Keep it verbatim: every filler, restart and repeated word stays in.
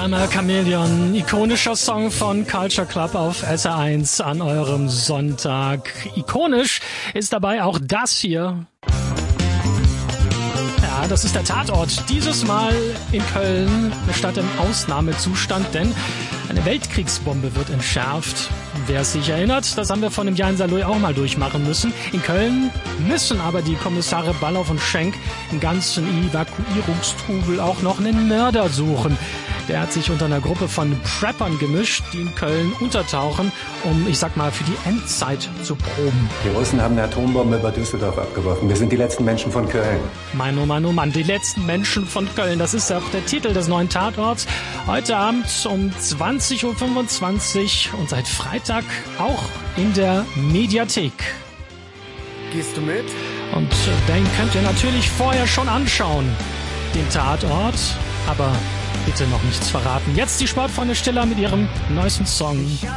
Alma Chameleon, ikonischer Song von Culture Club auf S R eins an eurem Sonntag. Ikonisch ist dabei auch das hier. Ja, das ist der Tatort. Dieses Mal in Köln, eine Stadt im Ausnahmezustand, denn eine Weltkriegsbombe wird entschärft. Wer sich erinnert, das haben wir vor einem Jahr in Saarlouis auch mal durchmachen müssen. In Köln müssen aber die Kommissare Ballauf und Schenk im ganzen Evakuierungstrubel auch noch einen Mörder suchen. Der hat sich unter einer Gruppe von Preppern gemischt, die in Köln untertauchen, um, ich sag mal, für die Endzeit zu proben. Die Russen haben eine Atombombe über Düsseldorf abgeworfen. Wir sind die letzten Menschen von Köln. Mann, oh Mann, oh Mann, die letzten Menschen von Köln. Das ist auch der Titel des neuen Tatorts. Heute Abend um zwanzig Uhr fünfundzwanzig und seit Freitag auch in der Mediathek. Gehst du mit? Und den könnt ihr natürlich vorher schon anschauen, den Tatort, aber bitte noch nichts verraten. Jetzt die Sportfreunde Stiller mit ihrem neuesten Song.